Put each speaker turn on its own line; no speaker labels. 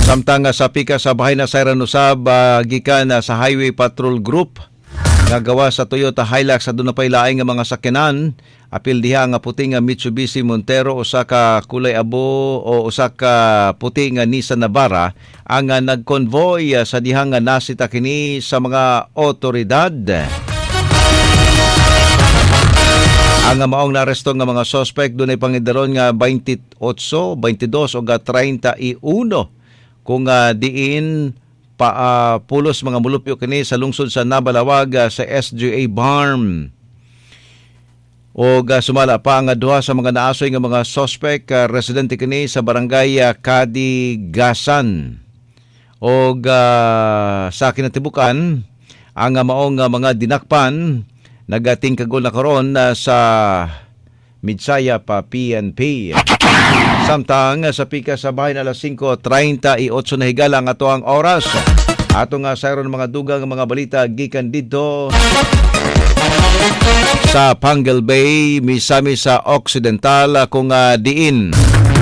Samtang sa pika sa bahay na Sayran usab gikan sa Highway Patrol Group nga gawa sa Toyota Hilux aduna pay laing nga mga sakyanan apil diha nga puti nga Mitsubishi Montero usa ka kulay abo o usa ka puti nga Nissan Navara ang nagkonvoy sa diha nga nasita kini sa mga otoridad. Ang maong naresto nga mga suspect dunay pangidaron nga 28, 22 o 31 kung diin pulos mga mulupyo kini sa lungsod sa Nabalawag sa SGA Barm. O sumala pa ang duha sa mga naasoy nga mga suspect residente kini sa barangay Kadigasan. O sa kinatibukan ang maong mga dinakpan nagating kagol na karon sa Midsaya pa PNP. Samtang sa pika sa bahay na alas 5:38 na higala ang ato ang oras. Ato nga sayron mga dugang mga balita gikan dito sa Pangal Bay, misami sa Occidental kung diin